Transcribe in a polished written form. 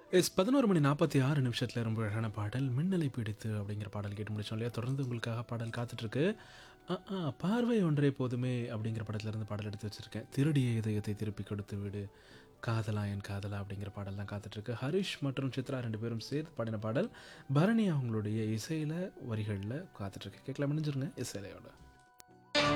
S 11:46 ரொம்ப அழகான பாடல். "மின்னலை பிடித்து" அப்படிங்கிற பாடல் கேட்டு முடிச்சோம் இல்லையா? தொடர்ந்து உங்களுக்காக பாடல் காத்துட்ருக்கு. "பார்வை ஒன்றே போதுமே" அப்படிங்கிற படத்துலருந்து பாடல் எடுத்து வச்சிருக்கேன். "திருடிய இதயத்தை திருப்பிக் கொடுத்து விடு, காதலா என் காதலா" அப்படிங்கிற பாடல் தான் காத்துட்ருக்கு. ஹரிஷ் மற்றும் சித்ரா 2 பேரும் சேர்த்து பாடின பாடல். பரணி அவங்களுடைய இசையில, வரிகள்ல காத்துட்ருக்கு. கேட்கலாம், இணைஞ்சிருங்க இசையலையோட.